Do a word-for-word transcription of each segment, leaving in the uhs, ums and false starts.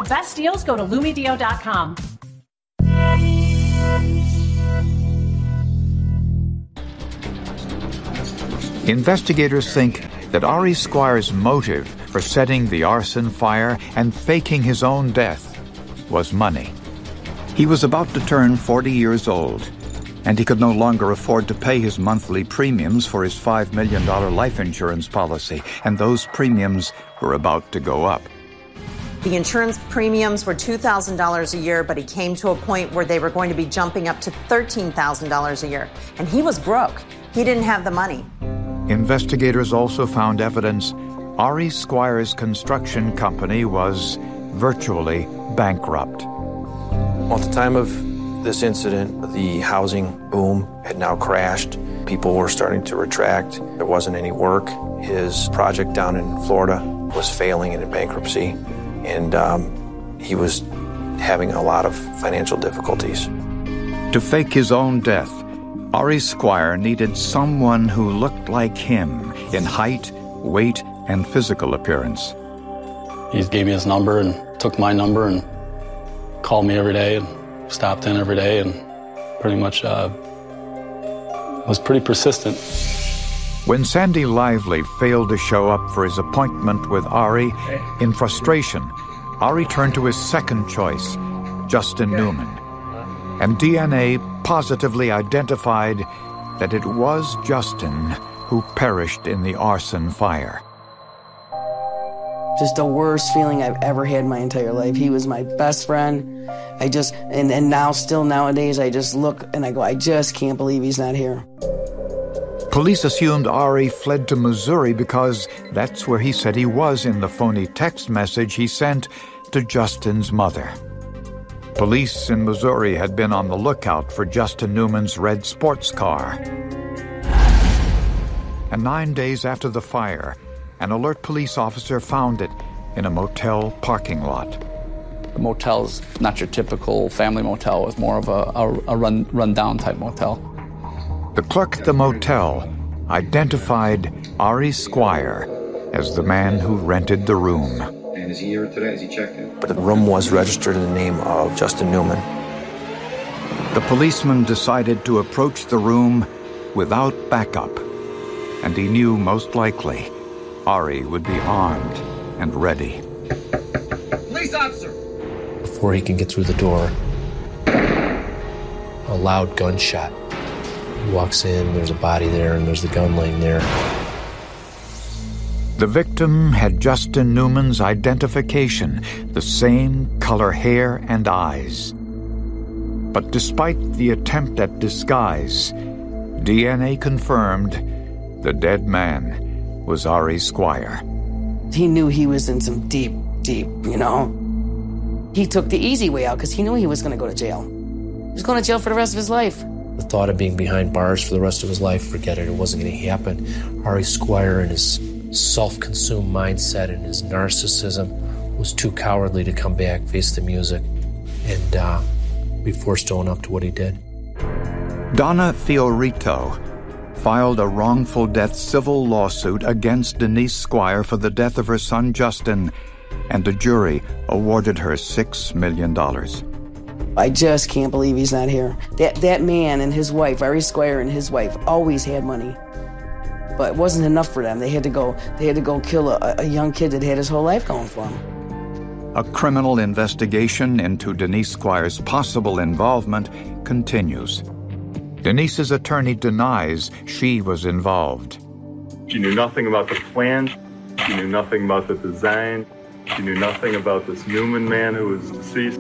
best deals, go to Lumedio dot com. Investigators think that Ari Squire's motive for setting the arson fire and faking his own death was money. He was about to turn forty years old, and he could no longer afford to pay his monthly premiums for his five million dollars life insurance policy, and those premiums were about to go up. The insurance premiums were two thousand dollars a year, but he came to a point where they were going to be jumping up to thirteen thousand dollars a year, and he was broke. He didn't have the money. Investigators also found evidence Ari Squire's construction company was virtually bankrupt. At the time of this incident, the housing boom had now crashed. People were starting to retract. There wasn't any work. His project down in Florida was failing and in bankruptcy, and um, he was having a lot of financial difficulties. To fake his own death, Ari Squire needed someone who looked like him in height, weight, and physical appearance. He gave me his number and took my number and called me every day and stopped in every day and pretty much uh, was pretty persistent. When Sandy Lively failed to show up for his appointment with Ari, in frustration, Ari turned to his second choice, Justin Newman. And D N A positively identified that it was Justin who perished in the arson fire. Just the worst feeling I've ever had in my entire life. He was my best friend. I just, and, and now, still nowadays, I just look and I go, I just can't believe he's not here. Police assumed Ari fled to Missouri because that's where he said he was in the phony text message he sent to Justin's mother. Police in Missouri had been on the lookout for Justin Newman's red sports car. And nine days after the fire, an alert police officer found it in a motel parking lot. The motel's not your typical family motel. It was more of a, a, a run, run-down type motel. The clerk at the motel identified Ari Squire as the man who rented the room. And is he here today? Is he checked in? But the room was registered in the name of Justin Newman. The policeman decided to approach the room without backup, and he knew most likely Ari would be armed and ready. Police officer! Before he can get through the door, a loud gunshot. He walks in, there's a body there, and there's the gun laying there. The victim had Justin Newman's identification, the same color hair and eyes. But despite the attempt at disguise, D N A confirmed the dead man was Ari Squire. He knew he was in some deep, deep, you know. He took the easy way out because he knew he was going to go to jail. He was going to jail for the rest of his life. The thought of being behind bars for the rest of his life, forget it, it wasn't going to happen. Ari Squire and his self-consumed mindset and his narcissism was too cowardly to come back, face the music, and uh, be forced to own up to what he did. Donna Fiorito filed a wrongful death civil lawsuit against Denise Squire for the death of her son Justin, and a jury awarded her six million dollars. I just can't believe he's not here. That that man and his wife, Ari Squire and his wife, always had money. But it wasn't enough for them. They had to go they had to go kill a, a young kid that had his whole life going for him. A criminal investigation into Denise Squire's possible involvement continues. Denise's attorney denies she was involved. She knew nothing about the plan. She knew nothing about the design. She knew nothing about this Newman man who was deceased.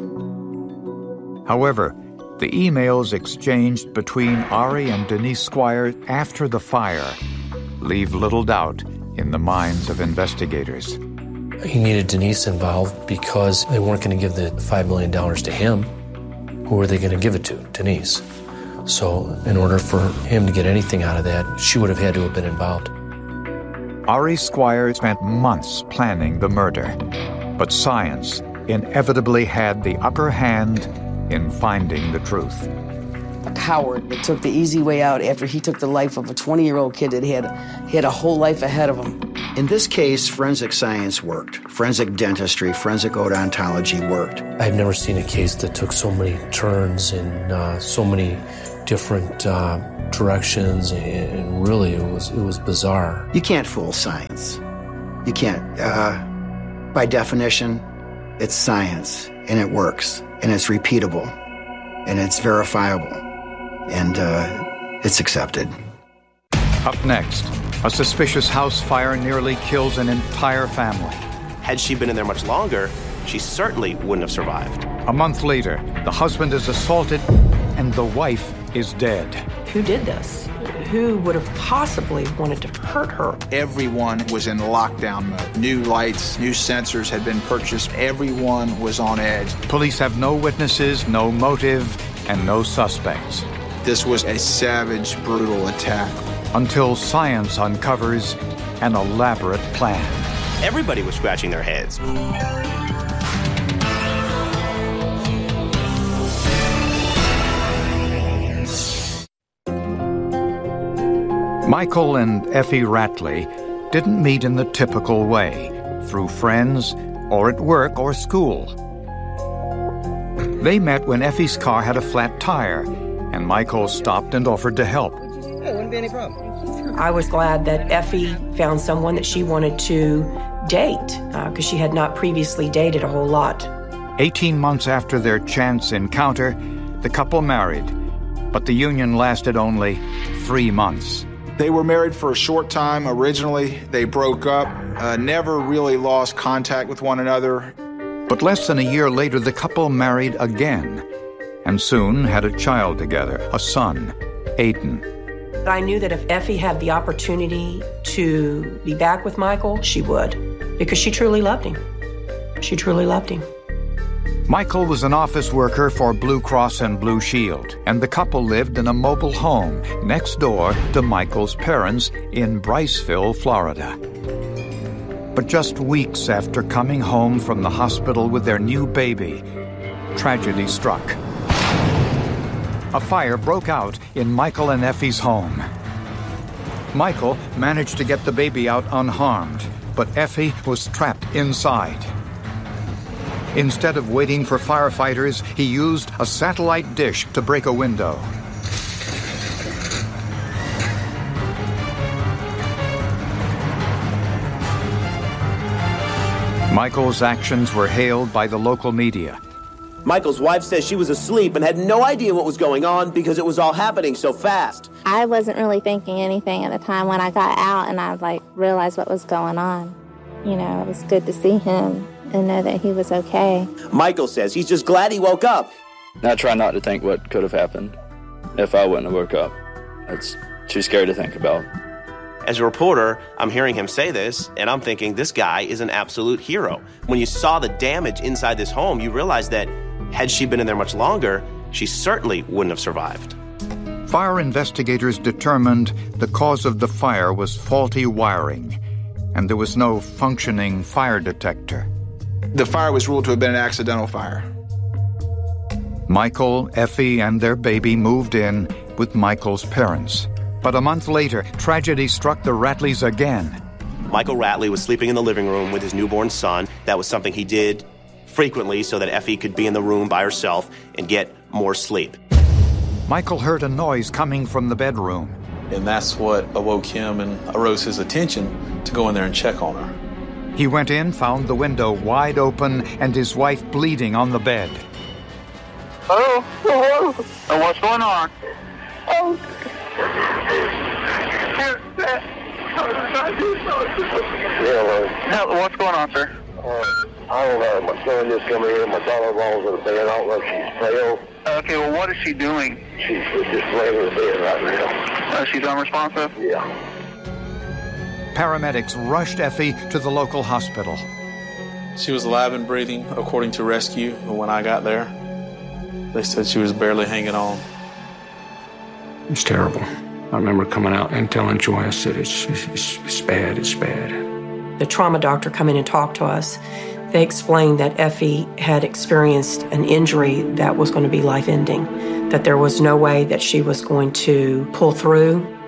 However, the emails exchanged between Ari and Denise Squire after the fire leave little doubt in the minds of investigators. He needed Denise involved because they weren't going to give the five million dollars to him. Who were they going to give it to? Denise. So in order for him to get anything out of that, she would have had to have been involved. Ari Squire spent months planning the murder, but science inevitably had the upper hand in finding the truth. A coward that took the easy way out after he took the life of a twenty-year-old kid that had, had a whole life ahead of him. In this case, forensic science worked. Forensic dentistry, forensic odontology worked. I've never seen a case that took so many turns and uh, so many different uh, directions, and really it was it was bizarre. You can't fool science. You can't. Uh, by definition, it's science, and it works, and it's repeatable, and it's verifiable, and uh, it's accepted. Up next, a suspicious house fire nearly kills an entire family. Had she been in there much longer, she certainly wouldn't have survived. A month later, the husband is assaulted and the wife is dead. Who did this? Who would have possibly wanted to hurt her? Everyone was in lockdown mode. New lights, new sensors had been purchased. Everyone was on edge. Police have no witnesses, no motive, and no suspects. This was a savage, brutal attack. Until science uncovers an elaborate plan. Everybody was scratching their heads. Michael and Effie Rattley didn't meet in the typical way, through friends, or at work or school. They met when Effie's car had a flat tire, and Michael stopped and offered to help. It wouldn't be any problem. I was glad that Effie found someone that she wanted to date, because uh, she had not previously dated a whole lot. Eighteen months after their chance encounter, the couple married, but the union lasted only three months. They were married for a short time originally. They broke up, uh, never really lost contact with one another. But less than a year later, the couple married again, and soon had a child together, a son, Aiden. I knew that if Effie had the opportunity to be back with Michael, she would, because she truly loved him. She truly loved him. Michael was an office worker for Blue Cross and Blue Shield, and the couple lived in a mobile home next door to Michael's parents in Bryceville, Florida. But just weeks after coming home from the hospital with their new baby, tragedy struck. A fire broke out in Michael and Effie's home. Michael managed to get the baby out unharmed, but Effie was trapped inside. Instead of waiting for firefighters, he used a satellite dish to break a window. Michael's actions were hailed by the local media. Michael's wife says she was asleep and had no idea what was going on because it was all happening so fast. I wasn't really thinking anything at the time when I got out and I like realized what was going on. You know, it was good to see him and know that he was okay. Michael says he's just glad he woke up. I try not to think what could have happened if I wouldn't have woke up. It's too scary to think about. As a reporter, I'm hearing him say this, and I'm thinking this guy is an absolute hero. When you saw the damage inside this home, you realize that had she been in there much longer, she certainly wouldn't have survived. Fire investigators determined the cause of the fire was faulty wiring, and there was no functioning fire detector. The fire was ruled to have been an accidental fire. Michael, Effie, and their baby moved in with Michael's parents. But a month later, tragedy struck the Rattleys again. Michael Rattley was sleeping in the living room with his newborn son. That was something he did frequently so that Effie could be in the room by herself and get more sleep. Michael heard a noise coming from the bedroom. And that's what awoke him and arose his attention to go in there and check on her. He went in, found the window wide open, and his wife bleeding on the bed. Hello? Hello? What's going on? Oh. Yeah, what's going on, sir? Uh, I don't know. My son just come in. My daughter-in-law's in the bed. I don't know if she's pale. Okay, well, what is she doing? She's just laying in the bed right now. Uh, she's unresponsive? Yeah. Paramedics rushed Effie to the local hospital. She was alive and breathing, according to rescue. And when I got there, they said she was barely hanging on. It's terrible. I remember coming out and telling Joy, I said, it's, it's, it's bad, it's bad. The trauma doctor come in and talked to us. They explained that Effie had experienced an injury that was going to be life-ending, that there was no way that she was going to pull through.